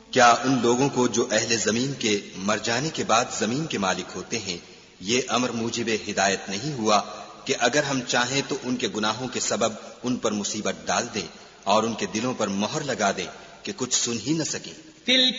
क्या उन लोगों को जो अहले जमीन के मर जाने के बाद जमीन के मालिक होते हैं ये अमर मूजिब हिदायत नहीं हुआ कि अगर हम चाहें तो उनके गुनाहों के सबब उन पर मुसीबत डाल दें और उनके दिलों पर मोहर लगा दें कि कुछ सुन ही न सके।